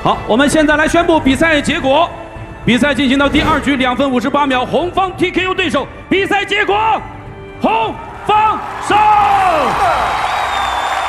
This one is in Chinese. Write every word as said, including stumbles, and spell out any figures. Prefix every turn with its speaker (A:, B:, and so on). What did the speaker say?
A: 好，我们现在来宣布比赛结果。比赛进行到第二局，两分五十八秒，红方 T K O 对手。比赛结果，红